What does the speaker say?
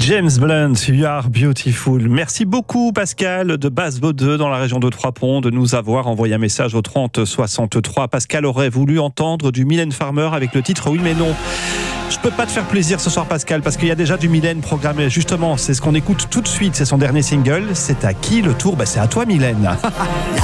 James Blunt, You Are Beautiful. Merci beaucoup Pascal de Basse-Baudeux dans la région de Trois-Ponts de nous avoir envoyé un message au 30 63. Pascal aurait voulu entendre du Mylène Farmer avec le titre Oui mais non. Je peux pas te faire plaisir ce soir Pascal parce qu'il y a déjà du Mylène programmé. Justement, c'est ce qu'on écoute tout de suite, c'est son dernier single. C'est à qui le tour ? C'est à toi Mylène.